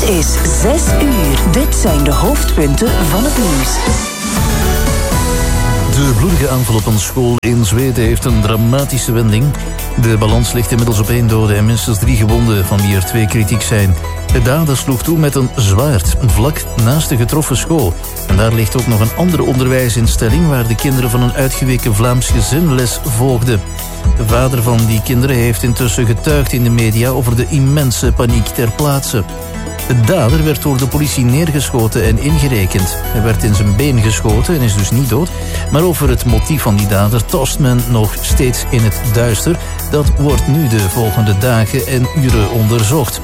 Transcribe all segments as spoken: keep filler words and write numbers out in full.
is zes uur. Dit zijn de hoofdpunten van het nieuws. De bloedige aanval op een school in Zweden heeft een dramatische wending. De balans ligt inmiddels op één dode en minstens drie gewonden, van wie er twee kritiek zijn. De dader sloeg toe met een zwaard, vlak naast de getroffen school. En daar ligt ook nog een andere onderwijsinstelling waar de kinderen van een uitgeweken Vlaams gezin les volgden. De vader van die kinderen heeft intussen getuigd in de media over de immense paniek ter plaatse. De dader werd door de politie neergeschoten en ingerekend. Hij werd in zijn been geschoten en is dus niet dood. Maar over het motief van die dader tast men nog steeds in het duister. Dat wordt nu de volgende dagen en uren onderzocht.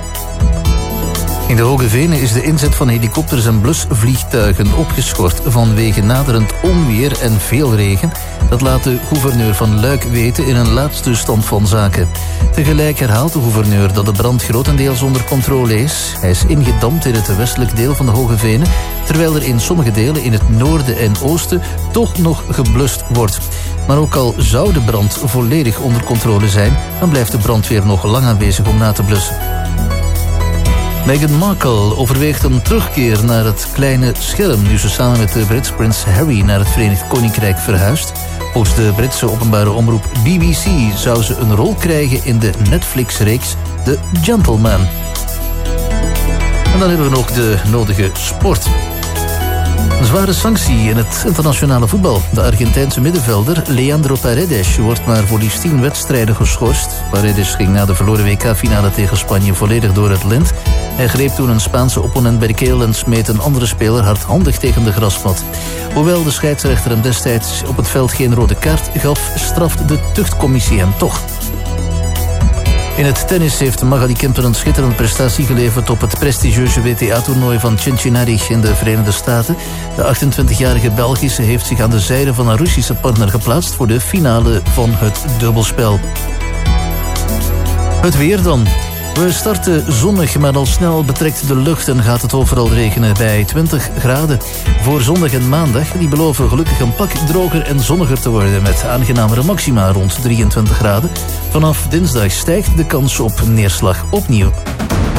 In de Hoge Venen is de inzet van helikopters en blusvliegtuigen opgeschort vanwege naderend onweer en veel regen. Dat laat de gouverneur van Luik weten in een laatste stand van zaken. Tegelijk herhaalt de gouverneur dat de brand grotendeels onder controle is. Hij is ingedampt in het westelijk deel van de Hoge Venen, terwijl er in sommige delen in het noorden en oosten toch nog geblust wordt. Maar ook al zou de brand volledig onder controle zijn, dan blijft de brandweer nog lang aanwezig om na te blussen. Meghan Markle overweegt een terugkeer naar het kleine scherm nu ze samen met de Brits prins Harry naar het Verenigd Koninkrijk verhuist. Volgens de Britse openbare omroep B B C zou ze een rol krijgen in de Netflix-reeks The Gentleman. En dan hebben we nog de nodige sport. Een zware sanctie in het internationale voetbal. De Argentijnse middenvelder Leandro Paredes wordt maar voor liefst tien wedstrijden geschorst. Paredes ging na de verloren W K-finale tegen Spanje volledig door het lint. Hij greep toen een Spaanse opponent bij de keel en smeet een andere speler hardhandig tegen de grasmat. Hoewel de scheidsrechter hem destijds op het veld geen rode kaart gaf, straft de tuchtcommissie hem toch. In het tennis heeft Magali Kemper een schitterende prestatie geleverd op het prestigieuze W T A-toernooi van Cincinnati in de Verenigde Staten. De achtentwintigjarige Belgische heeft zich aan de zijde van haar Russische partner geplaatst voor de finale van het dubbelspel. Het weer dan. We starten zonnig, maar al snel betrekt de lucht en gaat het overal regenen bij twintig graden. Voor zondag en maandag, die beloven gelukkig een pak droger en zonniger te worden met aangenamere maxima rond drieëntwintig graden. Vanaf dinsdag stijgt de kans op neerslag opnieuw.